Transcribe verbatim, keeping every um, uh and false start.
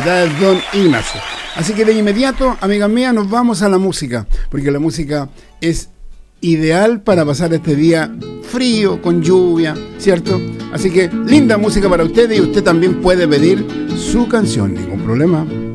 Felicidades, don Ignacio. Así que de inmediato, amigas mías, nos vamos a la música, porque la música es ideal para pasar este día frío, con lluvia, ¿cierto? Así que linda música para ustedes, y usted también puede pedir su canción, ningún problema.